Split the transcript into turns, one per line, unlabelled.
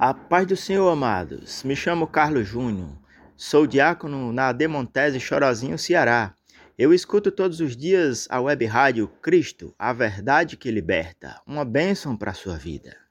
A paz do Senhor, amados. Me chamo Carlos Júnior. Sou diácono na Demontese Chorozinho, Ceará. Eu escuto todos os dias a web rádio Cristo, a verdade que liberta. Uma bênção para a sua vida.